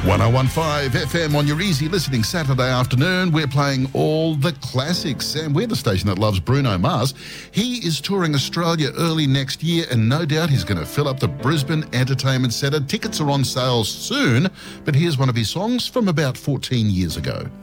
101.5 FM on your easy listening Saturday afternoon. We're playing all the classics, and we're the station that loves Bruno Mars. He is touring Australia early next year, and no doubt he's going to fill up the Brisbane Entertainment Centre. Tickets are on sale soon, but here's one of his songs from about 14 years ago.